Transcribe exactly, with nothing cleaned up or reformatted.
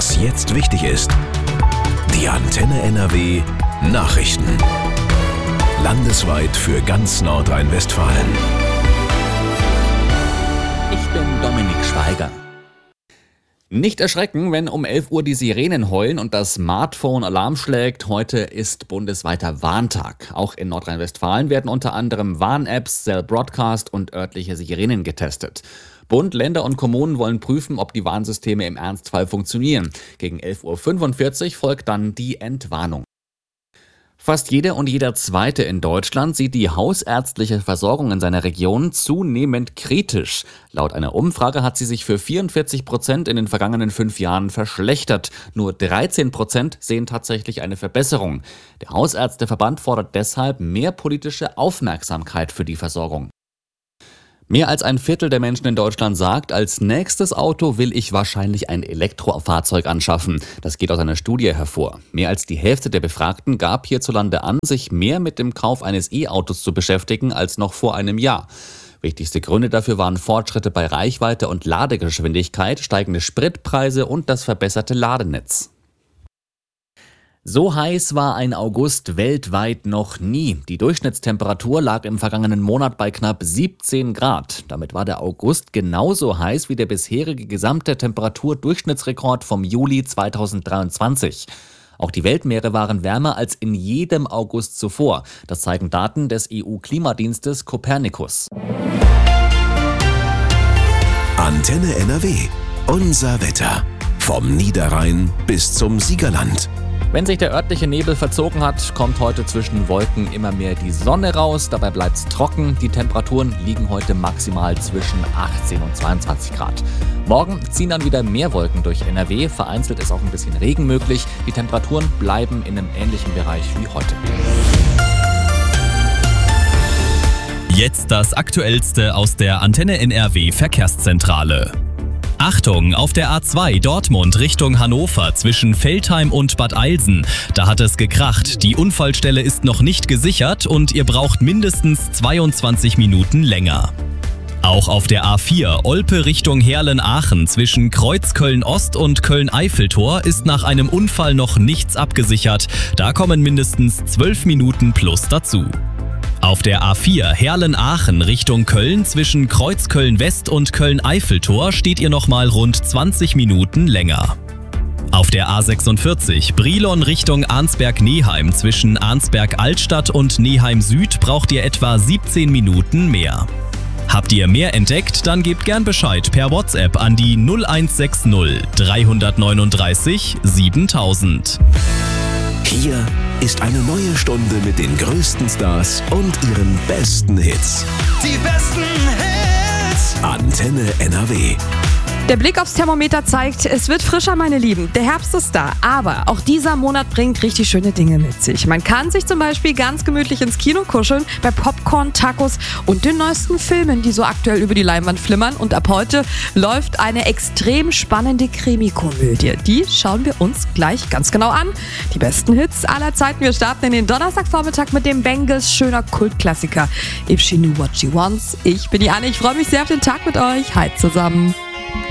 Was jetzt wichtig ist. Die Antenne N R W Nachrichten. Landesweit für ganz Nordrhein-Westfalen. Ich bin Dominik Schweiger. Nicht erschrecken, wenn um elf Uhr die Sirenen heulen und das Smartphone Alarm schlägt. Heute ist bundesweiter Warntag. Auch in Nordrhein-Westfalen werden unter anderem Warn-Apps, Cell Broadcast und örtliche Sirenen getestet. Bund, Länder und Kommunen wollen prüfen, ob die Warnsysteme im Ernstfall funktionieren. Gegen elf Uhr fünfundvierzig folgt dann die Entwarnung. Fast jeder und jeder Zweite in Deutschland sieht die hausärztliche Versorgung in seiner Region zunehmend kritisch. Laut einer Umfrage hat sie sich für vierundvierzig Prozent in den vergangenen fünf Jahren verschlechtert. Nur dreizehn Prozent sehen tatsächlich eine Verbesserung. Der Hausärzteverband fordert deshalb mehr politische Aufmerksamkeit für die Versorgung. Mehr als ein Viertel der Menschen in Deutschland sagt, als nächstes Auto will ich wahrscheinlich ein Elektrofahrzeug anschaffen. Das geht aus einer Studie hervor. Mehr als die Hälfte der Befragten gab hierzulande an, sich mehr mit dem Kauf eines E-Autos zu beschäftigen als noch vor einem Jahr. Wichtigste Gründe dafür waren Fortschritte bei Reichweite und Ladegeschwindigkeit, steigende Spritpreise und das verbesserte Ladenetz. So heiß war ein August weltweit noch nie. Die Durchschnittstemperatur lag im vergangenen Monat bei knapp siebzehn Grad. Damit war der August genauso heiß wie der bisherige gesamte Temperaturdurchschnittsrekord vom Juli zweitausenddreiundzwanzig. Auch die Weltmeere waren wärmer als in jedem August zuvor. Das zeigen Daten des E U-Klimadienstes Copernicus. Antenne N R W. Unser Wetter. Vom Niederrhein bis zum Siegerland. Wenn sich der örtliche Nebel verzogen hat, kommt heute zwischen Wolken immer mehr die Sonne raus. Dabei bleibt es trocken. Die Temperaturen liegen heute maximal zwischen achtzehn und zweiundzwanzig Grad. Morgen ziehen dann wieder mehr Wolken durch N R W. Vereinzelt ist auch ein bisschen Regen möglich. Die Temperaturen bleiben in einem ähnlichen Bereich wie heute. Jetzt das Aktuellste aus der Antenne N R W Verkehrszentrale. Achtung, auf der A zwei Dortmund Richtung Hannover zwischen Veltheim und Bad Eilsen. Da hat es gekracht. Die Unfallstelle ist noch nicht gesichert und ihr braucht mindestens zweiundzwanzig Minuten länger. Auch auf der A vier Olpe Richtung Heerlen-Aachen zwischen Kreuzköln-Ost und Köln-Eiffeltor ist nach einem Unfall noch nichts abgesichert. Da kommen mindestens zwölf Minuten plus dazu. Auf der A vier Heerlen-Aachen Richtung Köln zwischen Kreuzköln-West und Köln-Eiffeltor steht ihr nochmal rund zwanzig Minuten länger. Auf der A sechsundvierzig Brilon Richtung Arnsberg-Neheim zwischen Arnsberg-Altstadt und Neheim-Süd braucht ihr etwa siebzehn Minuten mehr. Habt ihr mehr entdeckt, dann gebt gern Bescheid per WhatsApp an die null eins sechs null drei neun drei siebentausend. Hier ist eine neue Stunde mit den größten Stars und ihren besten Hits. Die besten Hits. Antenne N R W. Der Blick aufs Thermometer zeigt, es wird frischer, meine Lieben. Der Herbst ist da, aber auch dieser Monat bringt richtig schöne Dinge mit sich. Man kann sich zum Beispiel ganz gemütlich ins Kino kuscheln, bei Popcorn, Tacos und den neuesten Filmen, die so aktuell über die Leinwand flimmern. Und ab heute läuft eine extrem spannende Krimi-Komödie. Die schauen wir uns gleich ganz genau an. Die besten Hits aller Zeiten. Wir starten in den Donnerstagvormittag mit dem Bengals schöner Kultklassiker If She Knew What She Wants. Ich bin die Anne, ich freue mich sehr auf den Tag mit euch. Hi zusammen.